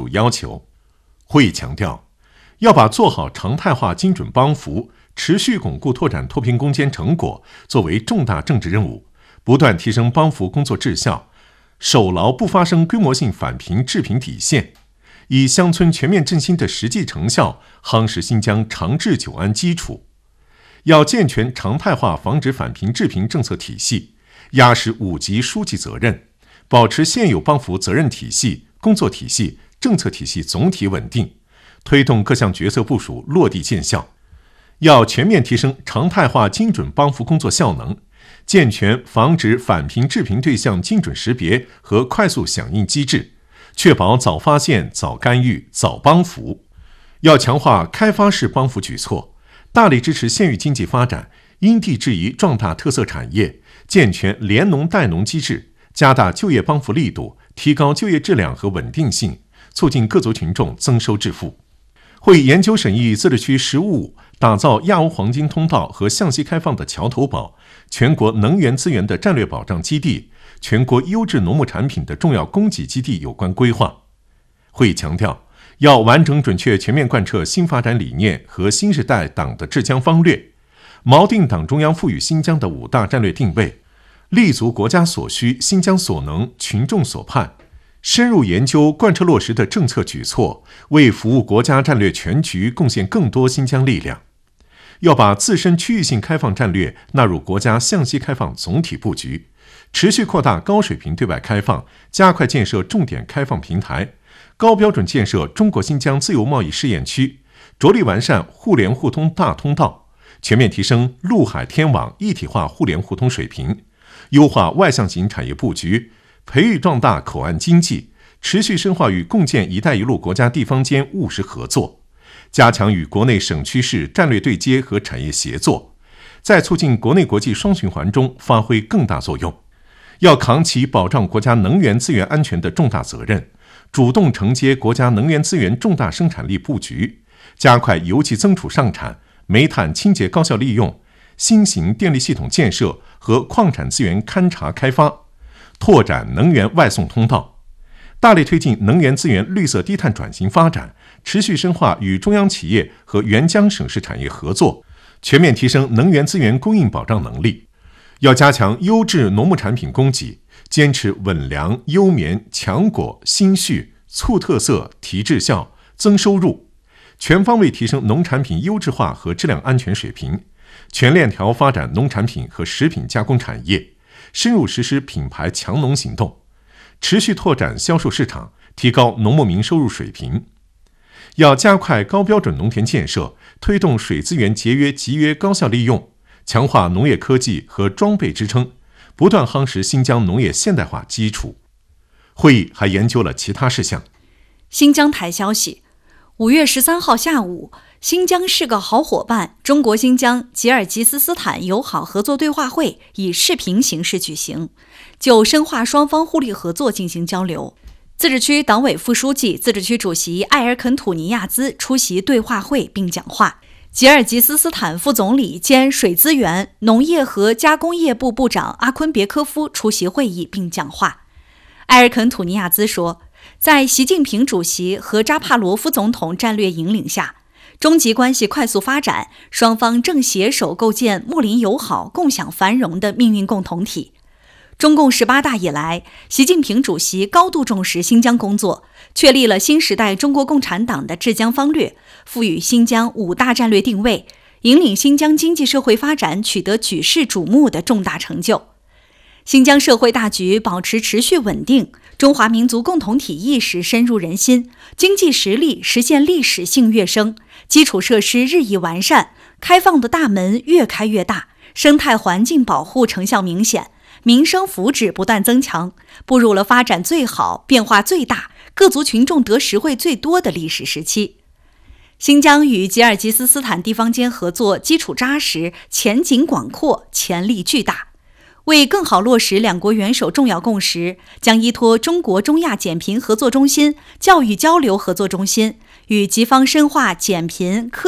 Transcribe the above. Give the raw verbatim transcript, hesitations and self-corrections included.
主要求。会议强调，要把做好常态化精准帮扶、持续巩固拓展脱贫攻坚成果作为重大政治任务，不断提升帮扶工作质效，守牢不发生规模性返贫致贫底线，以乡村全面振兴的实际成效夯实新疆长治久安基础。要健全常态化防止返贫致贫政策体系，压实五级书记责任，保持现有帮扶责任体系、工作体系、政策体系总体稳定，推动各项决策部署落地见效。要全面提升常态化精准帮扶工作效能，健全防止返贫致贫对象精准识别和快速响应机制，确保早发现、早干预、早帮扶。要强化开发式帮扶举措，大力支持县域经济发展，因地制宜壮大特色产业，健全联农带农机制，加大就业帮扶力度，提高就业质量和稳定性，促进各族群众增收致富。会研究审议自治区“十五五”打造亚欧黄金通道和向西开放的桥头堡、全国能源资源的战略保障基地、全国优质农牧产品的重要供给基地有关规划。会议强调，要完整准确全面贯彻新发展理念和新时代党的治疆方略，锚定党中央赋予新疆的五大战略定位，立足国家所需、新疆所能、群众所盼，深入研究贯彻落实的政策举措，为服务国家战略全局贡献更多新疆力量。要把自身区域性开放战略纳入国家向西开放总体布局，持续扩大高水平对外开放，加快建设重点开放平台，高标准建设中国新疆自由贸易试验区，着力完善互联互通大通道，全面提升陆海天网一体化互联互通水平，优化外向型产业布局，培育壮大口岸经济，持续深化与共建“一带一路”国家地方间务实合作，加强与国内省区市战略对接和产业协作，在促进国内国际双循环中发挥更大作用。要扛起保障国家能源资源安全的重大责任，主动承接国家能源资源重大生产力布局，加快油气增储上产、煤炭清洁高效利用、新型电力系统建设和矿产资源勘察开发，拓展能源外送通道，大力推进能源资源绿色低碳转型发展，持续深化与中央企业和援疆省市产业合作，全面提升能源资源供应保障能力。要加强优质农牧产品供给，坚持稳粮、优棉、强果、新序、促特色、提质效、增收入，全方位提升农产品优质化和质量安全水平，全链条发展农产品和食品加工产业，深入实施品牌强农行动，持续拓展销售市场，提高农牧民收入水平。要加快高标准农田建设，推动水资源节约集约高效利用，强化农业科技和装备支撑，不断夯实新疆农业现代化基础。会议还研究了其他事项。 新疆台消息，五月十三号下午，新疆是个好伙伴中国新疆吉尔吉斯斯坦友好合作对话会以视频形式举行，就深化双方互利合作进行交流。自治区党委副书记、自治区主席艾尔肯土尼亚兹出席对话会并讲话。吉尔吉斯斯坦副总理兼水资源、农业和加工业部部长阿昆别科夫出席会议并讲话。埃尔肯土尼亚兹说，在习近平主席和扎帕罗夫总统战略引领下，中吉关系快速发展，双方正携手构建睦邻友好、共享繁荣的命运共同体。中共十八大以来，习近平主席高度重视新疆工作，确立了新时代中国共产党的治疆方略，赋予新疆五大战略定位，引领新疆经济社会发展取得举世瞩目的重大成就。新疆社会大局保持持续稳定，中华民族共同体意识深入人心，经济实力实现历史性跃升，基础设施日益完善，开放的大门越开越大，生态环境保护成效明显，民生福祉不断增强，步入了发展最好、变化最大、各族群众得实惠最多的历史时期。新疆与吉尔吉斯斯坦地方间合作基础扎实，前景广阔，潜力巨大。为更好落实两国元首重要共识，将依托中国中亚减贫合作中心、教育交流合作中心，与吉方深化减贫科